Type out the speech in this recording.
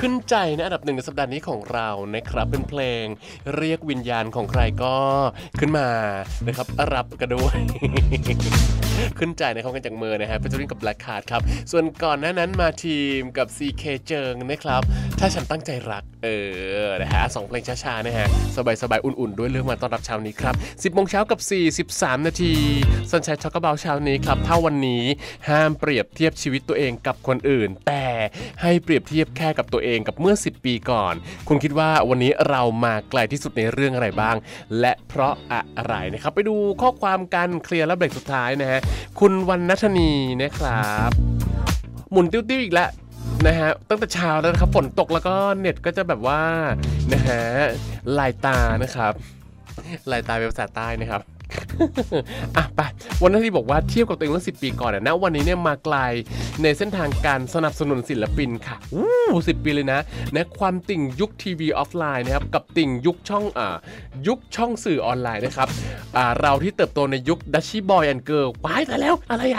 ขึ้นใจนะอันดับหนึ่งในสัปดาห์นี้ของเรานะครับเป็นเพลงเรียกวิญญาณของใครก็ขึ้นมานะครับรับกันด้วย ขึ้นใจนะครับกันจากมือนะฮะเฟเจอริ่งกับ Black Card ครับส่วนก่อนหน้านั้นมาทีมกับ CK เจิงนะครับถ้าฉันตั้งใจรักนะฮะ2เพลงช้าๆนะฮะสบายๆอุ่นๆด้วยเรื่องมาต้อนรับเช้านี้ครับ 10 โมงเช้ากับ43 นาทีสัญชัยช็อกกระเบาเช้านี้ครับถ้าวันนี้ห้ามเปรียบเทียบชีวิตตัวเองกับคนอื่นแต่ให้เปรียบเทียบแค่กับตัวเองกับเมื่อ10 ปีก่อนคุณคิดว่าวันนี้เรามาไกลที่สุดในเรื่องอะไรบ้างและเพราะอะไรนะครับไปดูข้อความกันเคลียร์แล้วเบรกสุดท้ายนะฮะคุณวรรณัฐนีนะครับหมุนติ้วๆอีกแล้วนะฮะตั้งแต่เช้าแล้วนะครับฝนตกแล้วก็เน็ตก็จะแบบว่านะฮะลายตานะครับลายตาเป็นภาษาใต้นะครับ อ่ะไปวันนั้นที่บอกว่าเทียบกับตัวเองเมื่อ10 ปีก่อนนะวันนี้เนี่ยมาไกลในเส้นทางการสนับสนุนศิลปินค่ะ10 ปีเลยนะความติ่งยุคทีวีออฟไลน์นะครับกับติ่งยุคช่องสื่อออนไลน์นะครับเราที่เติบโตในยุคดัชชี่บอยแอนด์เกิร์ลไปแต่แล้วอะไร